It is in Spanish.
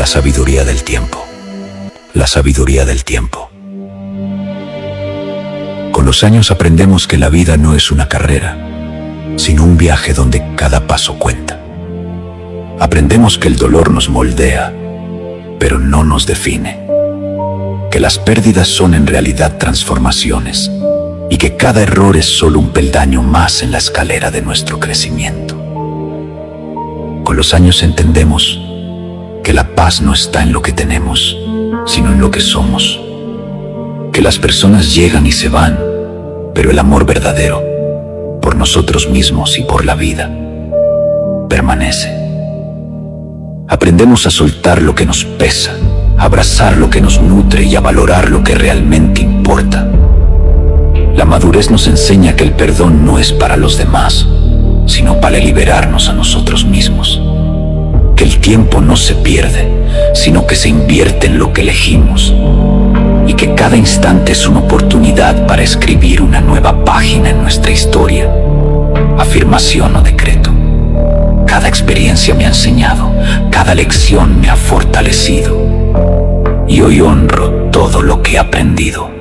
sabiduría del tiempo. La sabiduría del tiempo. Con los años aprendemos que la vida no es una carrera, sino un viaje donde cada paso cuenta. Aprendemos que el dolor nos moldea, pero no nos define. Que las pérdidas son en realidad transformaciones y que cada error es solo un peldaño más en la escalera de nuestro crecimiento. Con los años entendemos que la paz no está en lo que tenemos, sino en lo que somos. Que las personas llegan y se van, pero el amor verdadero, por nosotros mismos y por la vida, permanece. Aprendemos a soltar lo que nos pesa, a abrazar lo que nos nutre y a valorar lo que realmente importa. La madurez nos enseña que el perdón no es para los demás, sino para liberarnos a nosotros mismos. Que el tiempo no se pierde, sino que se invierte en lo que elegimos. Y que cada instante es una oportunidad para escribir una nueva página en nuestra historia. Afirmación o decreto. Cada experiencia me ha enseñado, cada lección me ha fortalecido. Y hoy honro todo lo que he aprendido.